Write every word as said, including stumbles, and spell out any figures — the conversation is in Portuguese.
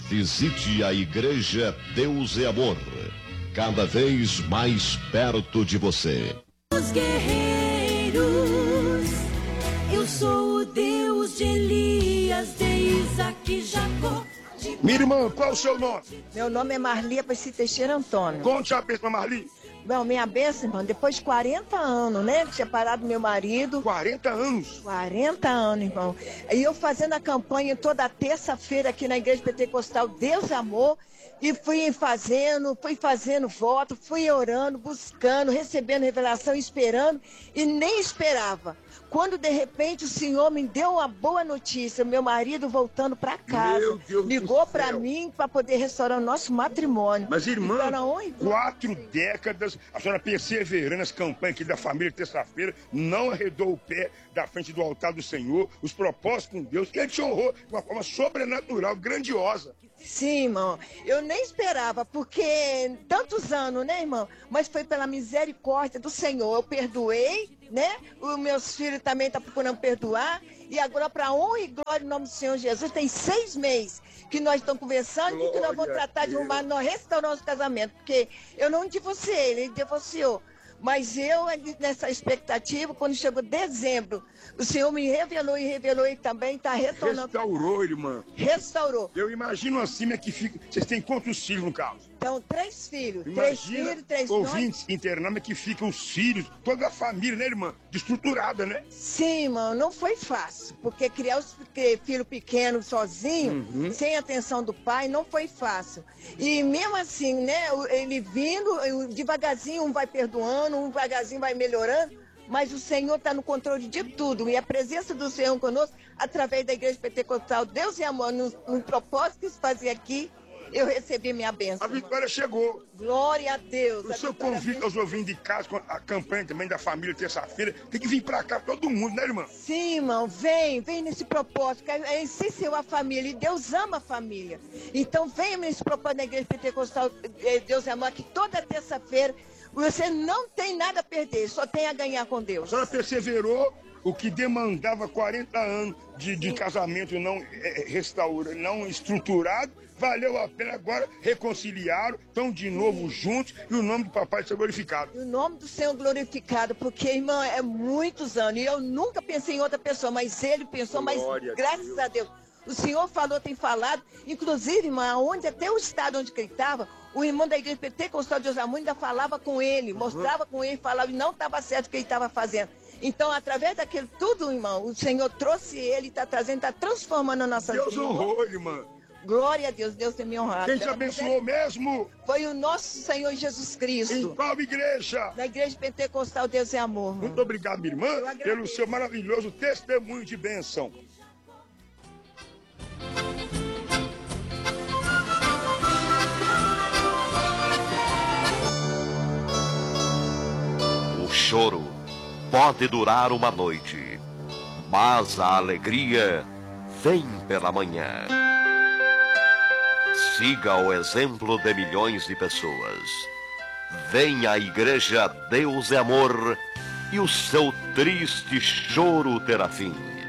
Visite a Igreja Deus é Amor, cada vez mais perto de você. Os guerreiros, eu sou o Deus de Elias, de Isaac e Jacó. Minha irmã, qual é o seu nome? Meu nome é Marli Aparecida Teixeira Antônio. Conte a bênção, Marli. Bom, minha bênção, irmão, depois de quarenta anos, né? Separado do meu marido. quarenta anos? quarenta anos, irmão. E eu fazendo a campanha toda terça-feira aqui na Igreja Pentecostal Deus é Amor. E fui fazendo, fui fazendo voto, fui orando, buscando, recebendo revelação, esperando. E nem esperava. Quando de repente o Senhor me deu uma boa notícia, meu marido voltando para casa, meu Deus ligou para céu. mim para poder restaurar o nosso matrimônio. Mas irmã, onde? quatro décadas, a senhora perseverando nas campanhas aqui da família terça-feira, não arredou o pé da frente do altar do Senhor, os propósitos com Deus, e Ele te honrou de uma forma sobrenatural, grandiosa. Sim, irmão. Eu nem esperava, porque tantos anos, né, irmão? Mas foi pela misericórdia do Senhor. Eu perdoei, né? Os meus filhos também estão procurando perdoar. E agora, para honra e glória em nome do Senhor Jesus, tem seis meses que nós estamos conversando e que nós vamos tratar de arrumar, nós restaurar nosso casamento. Porque eu não divorciei, ele divorciou. Mas eu, nessa expectativa, quando chegou dezembro, o Senhor me revelou e revelou e também está retornando. Restaurou, irmã. Restaurou. Eu imagino assim, é que fica... Vocês têm quantos filhos no caso? Então, três filhos. Imagina, três filhos, três ouvintes internando, é que ficam os filhos, toda a família, né, irmã? Destruturada, né? Sim, irmão, não foi fácil. Porque criar os filho pequeno sozinho, Uhum. sem atenção do pai, não foi fácil. E mesmo assim, né, ele vindo, devagarzinho, um vai perdoando, um devagarzinho vai melhorando. Mas o Senhor está no controle de tudo. E a presença do Senhor conosco, através da Igreja Pentecostal, Deus e Amor, no, no propósito que se fazia aqui, eu recebi minha bênção. A vitória chegou. Glória a Deus. O a seu vitória convite vem. aos ouvintes de casa, com a campanha também da família terça-feira, tem que vir pra cá todo mundo, né, irmã? Sim, irmão, vem, vem nesse propósito, que é essencial a família, e Deus ama a família. Então venha nesse propósito da Igreja Pentecostal, Deus é Amor, que toda terça-feira você não tem nada a perder, só tem a ganhar com A Deus. senhora perseverou, o que demandava quarenta anos de, de casamento não é, restaura, não estruturado, valeu a pena agora, reconciliaram, estão de novo juntos e o nome do papai está glorificado. E o nome do Senhor glorificado, porque, irmão, é muitos anos, e eu nunca pensei em outra pessoa, mas ele pensou, Glória mas graças a Deus. a Deus. O Senhor falou, tem falado, inclusive, irmão, onde, até o estado onde ele estava, o irmão da Igreja Pentecostal de Deus Amor ainda falava com ele, Uhum. mostrava com ele, falava, e não estava certo o que ele estava fazendo. Então, através daquilo tudo, irmão, o Senhor trouxe ele, está trazendo, está transformando a nossa Deus vida. honrou, irmã. Glória a Deus, Deus tem me honrado. Quem te abençoou mesmo? Foi o nosso Senhor Jesus Em Cristo. qual igreja? Na Igreja Pentecostal Deus é Amor. irmão. Muito obrigado, minha irmã, agradeço. pelo seu maravilhoso testemunho de bênção. O choro pode durar uma noite, mas a alegria vem pela manhã. Siga o exemplo de milhões de pessoas. Venha à Igreja Deus é Amor e o seu triste choro terá fim.